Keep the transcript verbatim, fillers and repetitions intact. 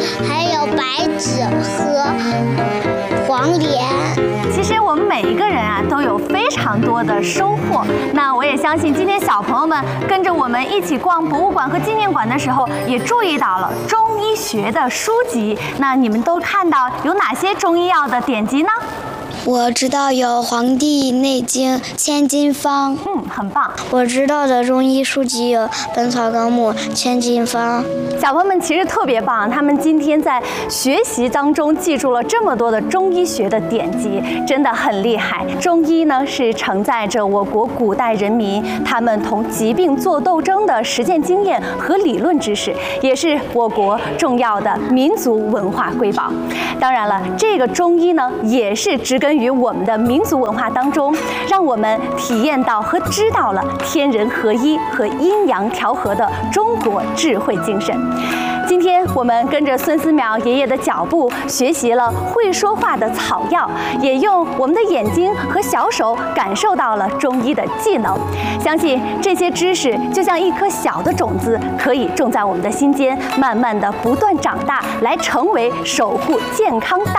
还有白芷和黄连。 其实我们每一个人啊，都有非常多的收获。那我也相信，今天小朋友们跟着我们一起逛博物馆和纪念馆的时候，也注意到了中医学的书籍。那你们都看到有哪些中医药的典籍呢？ 我知道有《黄帝内经》《千金方》。 嗯，很棒。 我知道的中医书籍有《本草纲目》《千金方》。 小朋友们其实特别棒，他们今天在学习当中记住了这么多的中医学的典籍，真的很厉害。中医呢是承载着我国古代人民他们同疾病做斗争的实践经验和理论知识，也是我国重要的民族文化瑰宝。当然了，这个中医呢也是植根于我们的民族文化当中，让我们体验到和知道了天人合一和阴阳调和的中国智慧精神。今天我们跟着孙思邈爷爷的脚步，学习了会说话的草药，也用我们的眼睛和小手感受到了中医的技能。相信这些知识就像一颗小的种子，可以种在我们的心间，慢慢的不断长大，来成为守护健康大